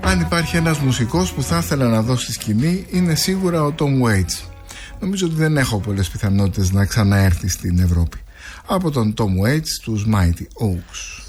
Αν υπάρχει ένας μουσικός που θα ήθελα να δω στη σκηνή, είναι σίγουρα ο Tom Waits. Νομίζω ότι δεν έχω πολλές πιθανότητες να ξαναέρθει στην Ευρώπη. Από τον Tom Waits, τους Mighty Oaks.